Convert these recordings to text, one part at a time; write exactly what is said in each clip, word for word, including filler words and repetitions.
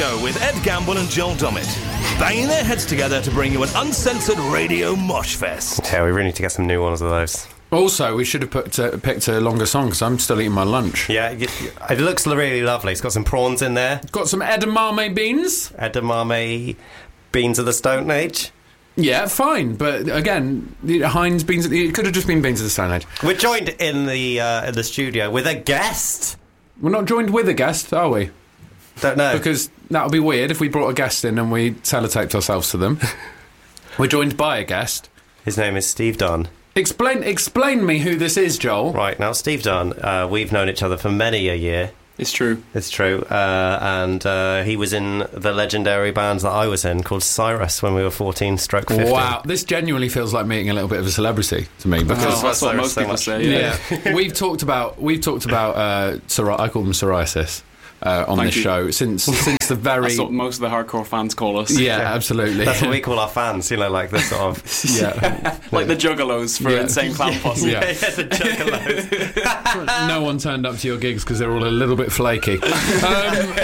Show with Ed Gamble and Joel Dommett. Banging their heads together to bring you an uncensored radio mosh fest. Yeah, we really need to get some new ones of those. Also, we should have put, uh, picked a longer song because I'm still eating my lunch. Yeah, it looks really lovely. It's got some prawns in there. Got some edamame beans. Edamame beans of the Stone Age. Yeah, fine, but again, Heinz beans. It could have just been beans of the Stone Age. We're joined in the uh, in the studio with a guest. We're not joined with a guest, are we? Don't know. Because that would be weird if we brought a guest in and we sellotaped ourselves to them. We're joined by a guest. His name is Steve Dunn. Explain, explain me who this is, Joel. Right, now, Steve Dunn, uh, we've known each other for many a year. It's true. It's true. Uh, and uh, he was in the legendary band that I was in called Cyrus when we were fourteen stroke fifteen. Wow, this genuinely feels like meeting a little bit of a celebrity to me. Because oh, that's what most so people much. say. Yeah, yeah. we've talked about we've talked about uh, psori- I call them psoriasis uh, on Thank this you. show since since the very. That's what most of the hardcore fans call us. Yeah, absolutely. That's what we call our fans, you know, like the sort of... yeah. Like the Juggalos for Yeah. Insane Clown Posse. Yeah. yeah, the Juggalos. No one turned up to your gigs because they're all a little bit flaky. Um,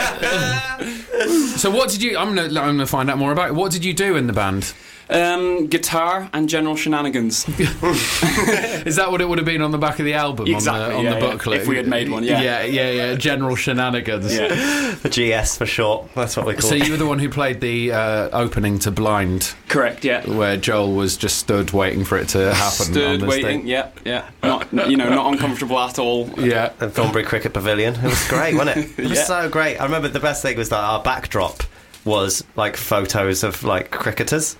so what did you... I'm going to I'm gonna find out more about it. What did you do in the band? Um, guitar and general shenanigans. Is that what it would have been on the back of the album? Exactly, On the, on yeah, the yeah. booklet? If we had made one, yeah. Yeah, yeah, yeah. General shenanigans. Yeah. The G S for short. That's what we call So it. you were the one who played the uh, opening to Blind, Correct, yeah. where Joel was just stood waiting for it to happen. on Stood this waiting, thing. yeah, yeah. Not, you know, not uncomfortable at all. Yeah. At Thornbury Cricket Pavilion. It was great, wasn't it? It was Yeah. so great. I remember the best thing was that our backdrop was like photos of like cricketers.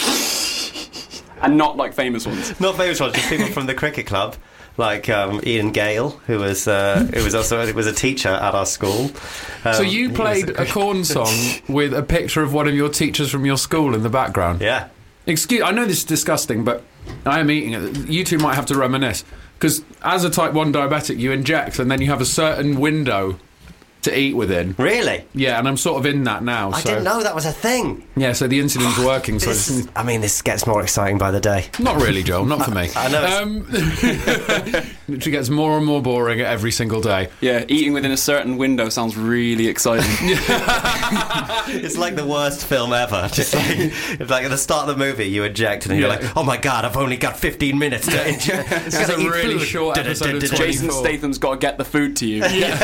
And not like famous ones. Not famous ones, just people from the cricket club, like um, Ian Gale, who was uh, who was also was a teacher at our school. Um, So you he was played a- a corn song with a picture of one of your teachers from your school in the background. Yeah. Excuse, I know this is disgusting, but I am eating it. You two might have to reminisce because as a type one diabetic, you inject and then you have a certain window to eat within. Really? Yeah, and I'm sort of in that now. I so. didn't know that was a thing. Yeah, so the insulin's working. So This, it's, I mean, this gets more exciting by the day. not really, Joel. Not for me. I know it's- Um, literally gets more and more boring every single day. Yeah, eating within a certain window sounds really exciting. It's like the worst film ever. Just like, it's like at the start of the movie, you eject and you're Yeah. like, oh my god, I've only got fifteen minutes to inject. It's a really short episode of Jason twenty-four. Statham's got to get the food to you.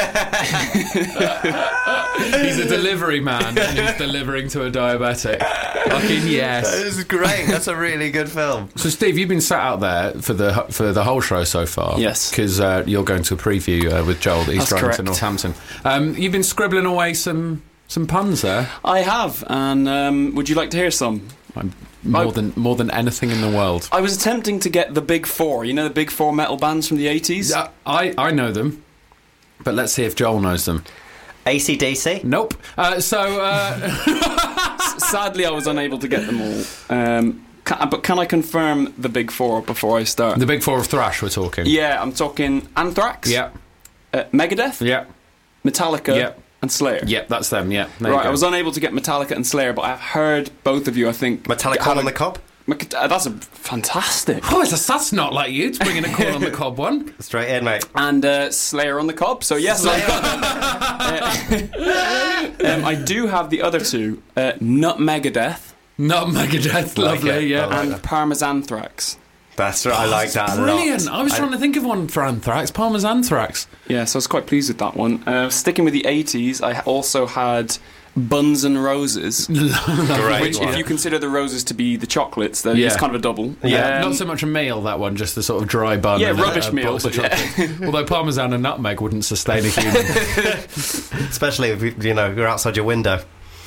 He's a delivery man and he's delivering to a diabetic. Fucking yes. This is great. That's a really good film. So, Steve, you've been sat out there for the for the whole show so far. Yes. Because uh, you're going to a preview uh, with Joel that he's That's driving to correct. Northampton. Um, you've been scribbling away some some puns there. I have, and um, would you like to hear some? I'm more I- than more than anything in the world. I was attempting to get the big four. You know the big four metal bands from the eighties? Uh, I I know them, but let's see if Joel knows them. A C D C? Nope. Uh, so. Uh, Sadly, I was unable to get them all. Um, ca- but can I confirm the big four before I start? the big four of thrash. We're talking. Yeah, I'm talking Anthrax, Yeah. uh, Megadeth, Yeah. Metallica, Yeah. and Slayer. Yeah. That's them. Yeah. There you Right, go. I was unable to get Metallica and Slayer, but I've heard both of you, I think... Metallic have Corn on a- the Cob? Mc- uh, that's a fantastic. Oh, it's a, that's not like you. It's bringing a corn on the cob one. Straight in, mate. And uh, Slayer on the Cob, so yes, I've got them. Uh, um, I do have the other two, uh, Nutmegadeth Not Megadeth. Like Lovely. it. Yeah. I like and that. Parmesanthrax. That's right. I like that a lot. Brilliant. I was trying to think of one for Anthrax. Parmesan Anthrax. Yeah, so I was quite pleased with that one. Uh, sticking with the eighties, I also had Buns and Roses, Great which, one. if you consider the roses to be the chocolates, then Yeah. it's kind of a double. Yeah. Um, Not so much a meal, that one, just the sort of dry bun. Yeah, and a- rubbish a meal, box of but yeah. chocolate. Although parmesan and nutmeg wouldn't sustain a human. Especially if, you you know, you're outside your window.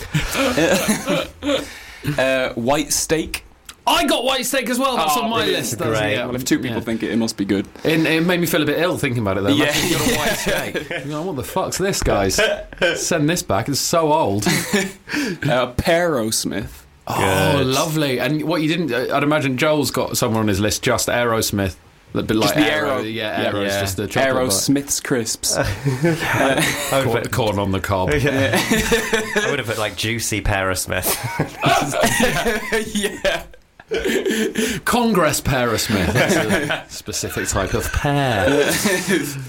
uh, white steak. I got white steak as well. That's Oh, on my brilliant. list. That's, Great. yeah. Well, if two people Yeah. think it, it must be good. It, it made me feel a bit ill thinking about it, though. Yeah. Imagine you got a white steak. You're going, what the fuck's this, guys? Send this back. It's so old. Uh, Aerosmith. Oh, Good. lovely. And what you didn't... I'd imagine Joel's got somewhere on his list, just Aerosmith. A bit like Just the Aero. Aero. Yeah, Yeah, Aero's yeah. just the chocolate bar. Aerosmith's crisps. Corn, corn on the cob. I would have put like juicy Parasmith. yeah. Congress Parasmith. That's a specific type of pear.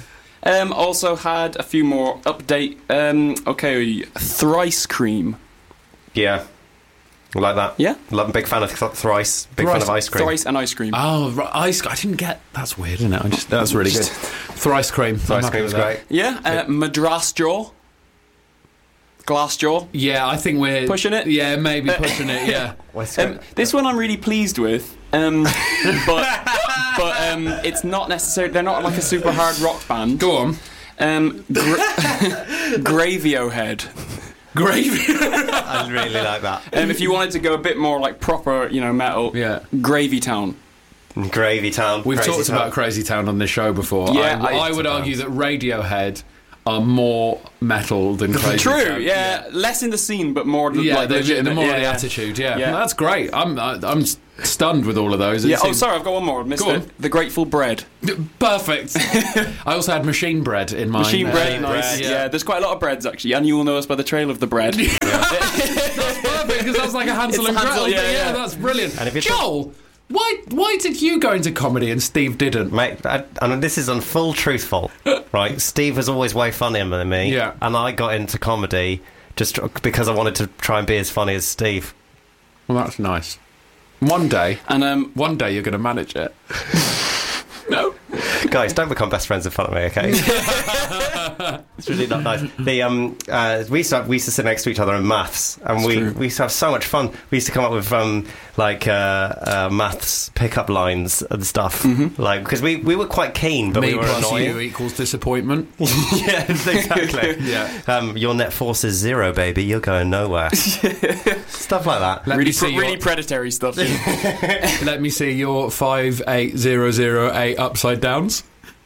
Um, also had a few more update. Um, okay, Thrice Cream. Yeah. Like that. Yeah. Love, big fan of th- Thrice. Big Thrice. fan of ice cream. Thrice and ice cream. Oh, right, ice. I didn't get. That's weird, isn't it? I just. That's really good. Thrice cream. I'm Thrice happy cream with was that. great. Yeah. Uh, Madras Jaw. Glass Jaw. Yeah, I think we're Pushing it? Yeah, maybe pushing it. Yeah. What's Um, this one I'm really pleased with, um, but but um, it's not necessarily. They're not like a super hard rock band. Go on. Um, gra- Gravio Head. Gravy. I really like that. Um, if you wanted to go a bit more like proper, you know, metal. Yeah. Gravy Town. Gravy Town. We've Crazy talked Town. about Crazy Town on this show before. Yeah, I, I- I would argue that Radiohead are more metal than Crazy True. Town. Yeah. Less in the scene, but more Yeah, like the, the legitimate. more yeah, the yeah. attitude. Yeah. Yeah. That's great. I'm I, I'm stunned with all of those. It Yeah. Oh, seems- sorry, I've got one more. I missed Go it. on. The Grateful Bread. Perfect. I also had machine bread in my Machine bread. Uh, Nice. yeah. Yeah. There's quite a lot of breads actually, and you will know us by the trail of the bread. Perfect, because that's like a Hansel It's and Hansel, Gretel. yeah, thing. Yeah, yeah. that's brilliant. And if you- Joel, why why did you go into comedy and Steve didn't? Mate, I, I mean, this is on full truthful, right? Steve was always way funnier than me. Yeah. And I got into comedy just tr- because I wanted to try and be as funny as Steve. Well, that's nice. One day, And um, one day you're going to manage it. No. Guys, don't become best friends in front of me, okay? It's really not nice. The um, uh, we used to have, we used to sit next to each other in maths, and we, true. we used to have so much fun. We used to come up with um, like uh, uh, maths pickup lines and stuff, like because we, we were quite keen, but Me we were plus annoying. you equals disappointment. Yeah, exactly. Yeah. Um, your net force is zero, baby. You're going nowhere. Stuff like that. Let really, me see pre- really your, predatory stuff. let me see your five eight zero zero eight upside downs.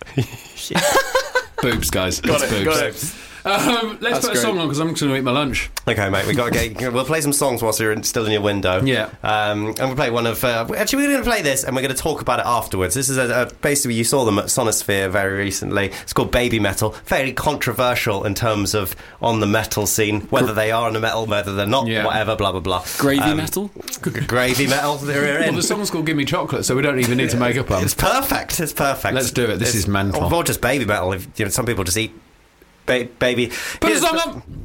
Boobs, guys. Got It's it. boobs. Got it. Um, let's That's put a great. song on because I'm just going to eat my lunch. Okay, mate. We got to get. We'll play some songs whilst you're in, still in your window. Yeah. Um, and we'll play one of. Uh, actually, we're going to play this, and we're going to talk about it afterwards. This is a, a, basically you saw them at Sonosphere very recently. It's called Baby Metal. Very controversial in terms of on the metal scene, whether they are in the metal, whether they're not, Yeah. whatever. Blah blah blah. Gravy Um, Metal. Gravy metal. They're Well, in. the song's called Give Me Chocolate, so we don't even need to make up one. It's perfect. It's perfect. Let's do it. This It's- is mental. Or just baby metal. If, you know, some people just eat ba- baby. Put a Here's song the- on!